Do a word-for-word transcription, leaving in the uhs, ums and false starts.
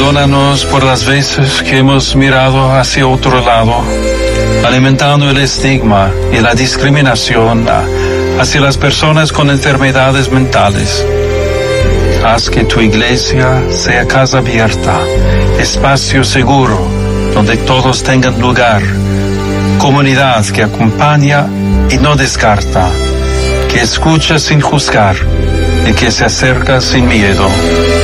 Perdónanos por las veces que hemos mirado hacia otro lado, alimentando el estigma y la discriminación hacia las personas con enfermedades mentales. Haz que tu iglesia sea casa abierta, espacio seguro, donde todos tengan lugar, comunidad que acompaña y no descarta, que escucha sin juzgar y que se acerca sin miedo.